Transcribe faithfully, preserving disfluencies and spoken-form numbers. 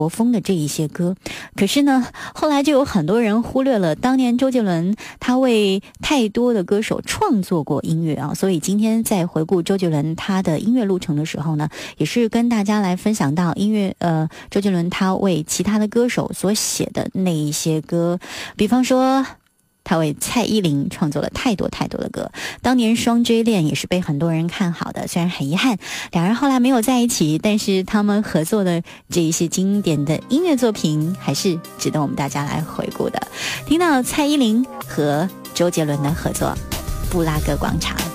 国风的这一些歌。可是呢，后来就有很多人忽略了当年周杰伦他为太多的歌手创作过音乐啊，所以今天在回顾周杰伦他的音乐路程的时候呢，也是跟大家来分享到音乐呃周杰伦他为其他的歌手所写的那一些歌，比方说他为蔡依林创作了太多太多的歌，当年双 J 恋也是被很多人看好的，虽然很遗憾两人后来没有在一起，但是他们合作的这一些经典的音乐作品还是值得我们大家来回顾的。听到蔡依林和周杰伦的合作《布拉格广场》。